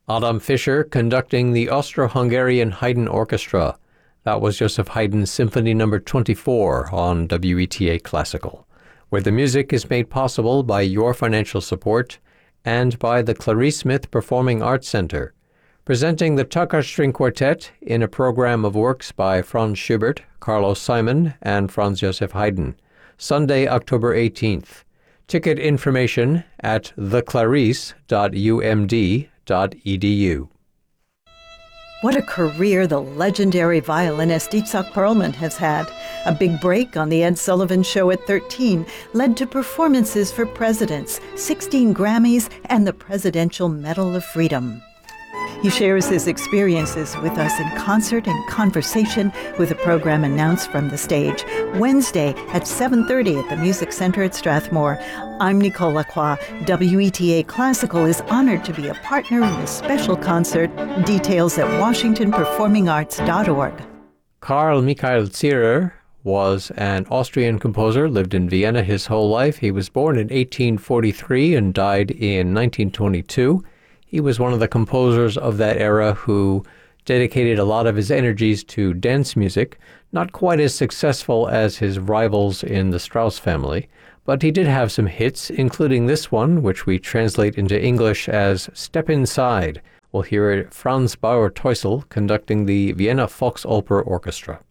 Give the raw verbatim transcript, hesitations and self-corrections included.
Adam Fischer conducting the Austro-Hungarian Haydn Orchestra. That was Joseph Haydn's Symphony Number twenty-four on W E T A Classical, where the music is made possible by your financial support and by the Clarice Smith Performing Arts Center, presenting the Tucker String Quartet in a program of works by Franz Schubert, Carlos Simon, and Franz Joseph Haydn, Sunday, October eighteenth. Ticket information at the clarice dot u m d dot e d u. What a career the legendary violinist Itzhak Perlman has had. A big break on The Ed Sullivan Show at thirteen led to performances for presidents, sixteen Grammys, and the Presidential Medal of Freedom. He shares his experiences with us in concert and conversation with a program announced from the stage Wednesday at seven thirty at the Music Center at Strathmore. I'm Nicole Lacroix. W E T A Classical is honored to be a partner in this special concert. Details at washington performing arts dot org. Karl Michael Zierer was an Austrian composer, lived in Vienna his whole life. He was born in eighteen forty-three and died in nineteen twenty-two. He was one of the composers of that era who dedicated a lot of his energies to dance music, not quite as successful as his rivals in the Strauss family, but he did have some hits, including this one, which we translate into English as Step Inside. We'll hear it Franz Bauer-Teusel conducting the Vienna Volksoper Orchestra.